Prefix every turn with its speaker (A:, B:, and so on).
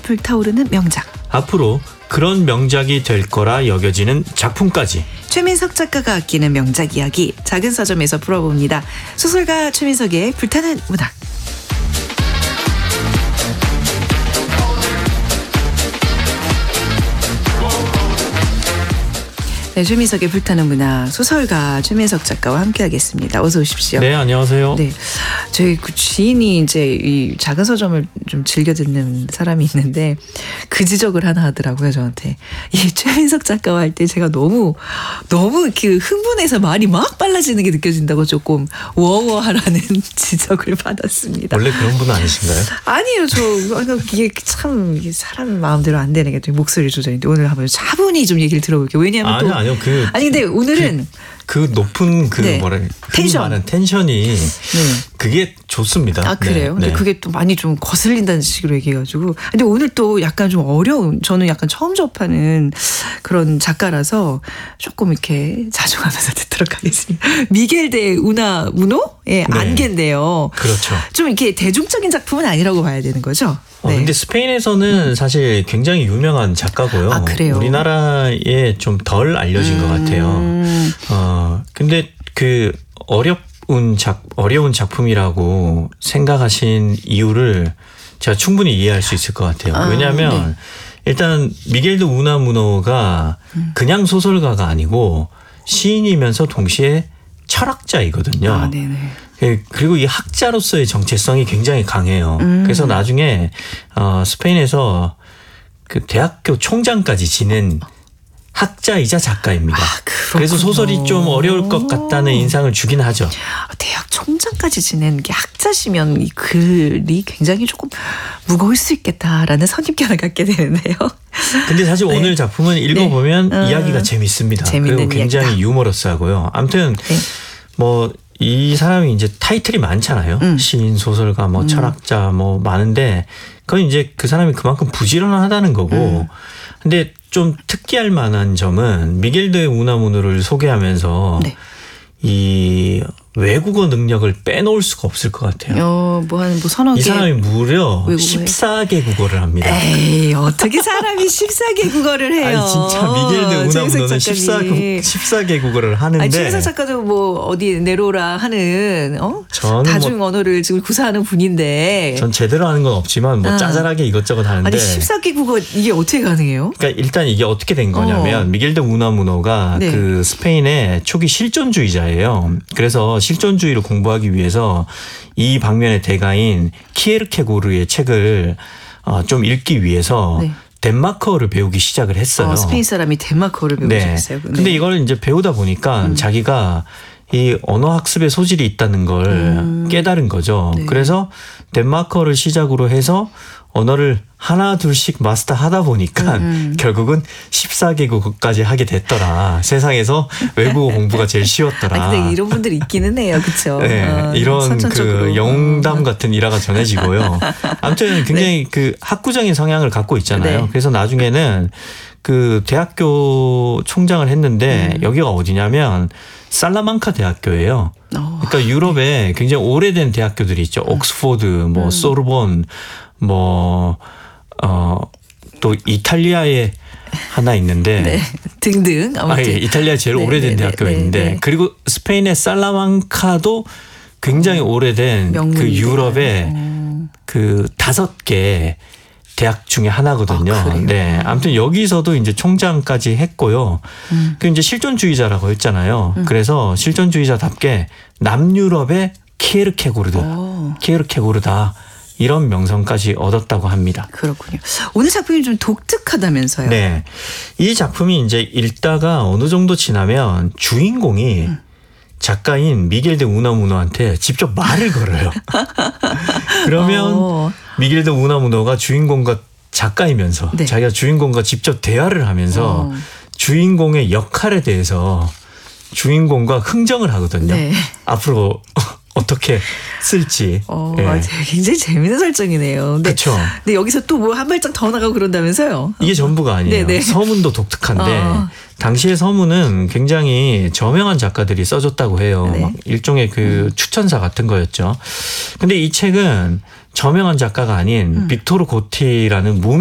A: 불타오르는 명작.
B: 앞으로 그런 명작이 될 거라 여겨지는 작품까지.
A: 최민석 작가가 아끼는 명작 이야기 작은 서점에서 풀어봅니다. 소설가 최민석의 불타는 문학. 네, 최민석의 불타는 문학 소설가 최민석 작가와 함께하겠습니다. 어서 오십시오.
B: 네, 안녕하세요.
A: 네, 저희 그 지인이 이제 이 작은 서점을 좀 즐겨 듣는 사람이 있는데 그 지적을 하나 하더라고요, 저한테. 이 최민석 작가와 할 때 제가 너무 그 흥분해서 말이 막 빨라지는 게 느껴진다고 조금 워워하라는 지적을 받았습니다.
B: 원래 그런 분은 아니신가요?
A: 아니에요, 이게 참 이게 사람 마음대로 안 되는 게 목소리 조절인데 오늘 한번 차분히 좀 얘기를 들어볼게요. 왜냐하면 또
B: 아니요.
A: 아니 근데 오늘은
B: 그 높은
A: 네. 텐션.
B: 많은 텐션이 그게 좋습니다.
A: 아, 그래요?
B: 네.
A: 근데 그게 또 많이 좀 거슬린다는 식으로 얘기해가지고. 근데 오늘 또 약간 좀 저는 약간 처음 접하는 그런 작가라서 조금 이렇게 자중하면서 듣도록 하겠습니다. 미겔 데 우나무노의 안개인데요.
B: 그렇죠.
A: 좀 이렇게 대중적인 작품은 아니라고 봐야 되는 거죠? 네.
B: 근데 스페인에서는 사실 굉장히 유명한 작가고요.
A: 아, 그래요?
B: 우리나라에 좀 덜 알려진 것 같아요. 근데 그 어려운 작품이라고 생각하신 이유를 제가 충분히 이해할 수 있을 것 같아요. 왜냐하면 일단 미겔 데 우나무노가 그냥 소설가가 아니고 시인이면서 동시에 철학자이거든요.
A: 아, 네네.
B: 그리고 이 학자로서의 정체성이 굉장히 강해요. 그래서 나중에 스페인에서 그 대학교 총장까지 지낸 학자이자 작가입니다. 그래서 소설이 좀 어려울 것 같다는 인상을 주긴 하죠.
A: 대학 총장까지 지낸 게 학자시면 이 글이 굉장히 조금 무거울 수 있겠다라는 선입견을 갖게 되는데요.
B: 근데 사실 오늘 작품은 읽어보면 이야기가 재밌습니다. 그리고 굉장히
A: 이야기다.
B: 유머러스하고요. 아무튼 뭐 이 사람이 이제 타이틀이 많잖아요. 시인, 소설가, 뭐 철학자 뭐 많은데 그건 이제 그 사람이 그만큼 부지런하다는 거고. 근데 좀 특기할 만한 점은 미겔 데 우나무노를 소개하면서 이 외국어 능력을 빼놓을 수가 없을 것 같아요.
A: 뭐 서너 개.
B: 이 사람이 무려
A: 외국어에.
B: 14개 국어를 합니다.
A: 에이, 어떻게 사람이 14개 국어를 해요?
B: 아니 진짜 미겔 데 우나무노는 14개 국어를 하는데.
A: 최민석 작가도 뭐 어디 내로라 하는
B: 저는
A: 다중 언어를 지금 구사하는 분인데.
B: 전 제대로 하는 건 없지만 뭐 짜잘하게 이것저것 하는데.
A: 아니 14개 국어 이게 어떻게 가능해요?
B: 그러니까 일단 이게 어떻게 된 거냐면 미겔 데 우나무노가 그 스페인의 초기 실존주의자예요. 그래서 실존주의를 공부하기 위해서 이 방면의 대가인 키에르케고르의 책을 좀 읽기 위해서 덴마크어를 배우기 시작을 했어요.
A: 스페인 사람이 덴마크어를 배우기 시작했어요.
B: 근데 이걸 이제 배우다 보니까 자기가 이 언어 학습의 소질이 있다는 걸 깨달은 거죠. 그래서 덴마크어를 시작으로 해서 언어를 하나 둘씩 마스터하다 보니까 결국은 14개국까지 하게 됐더라. 세상에서 외국어 공부가 제일 쉬웠더라.
A: 근데 이런 분들이 있기는 해요. 그렇죠?
B: 네, 이런 그 영담 같은 일화가 전해지고요. 아무튼 굉장히 그 학구적인 성향을 갖고 있잖아요. 그래서 나중에는 그 대학교 총장을 했는데 여기가 어디냐면 살라망카 대학교예요. 그러니까 유럽에 굉장히 오래된 대학교들이 있죠. 옥스포드, 뭐 소르본, 뭐 또 이탈리아에 하나 있는데
A: 등등. 아무튼
B: 이탈리아 제일 오래된 대학교가 있는데 그리고 스페인의 살라망카도 굉장히 오래된 그 유럽의 그 5개 대학 중에 하나거든요. 아무튼 여기서도 이제 총장까지 했고요. 그 이제 실존주의자라고 했잖아요. 그래서 실존주의자답게 남유럽의 키에르케고르다. 이런 명성까지 얻었다고 합니다.
A: 그렇군요. 오늘 작품이 좀 독특하다면서요?
B: 네. 이 작품이 이제 읽다가 어느 정도 지나면 주인공이 작가인 미겔 데 우나무노한테 직접 말을 걸어요. 그러면 미겔 데 우나무노가 주인공과 작가이면서 자기가 주인공과 직접 대화를 하면서 주인공의 역할에 대해서 주인공과 흥정을 하거든요. 앞으로 어떻게 쓸지.
A: 굉장히 재밌는 설정이네요.
B: 그렇죠.
A: 근데 여기서 또 뭐 한 발짝 더 나가고 그런다면서요?
B: 이게 전부가 아니에요. 서문도 독특한데 당시의 서문은 굉장히 저명한 작가들이 써줬다고 해요. 막 일종의 그 추천사 같은 거였죠. 근데 이 책은 저명한 작가가 아닌 빅토르 고티라는 무명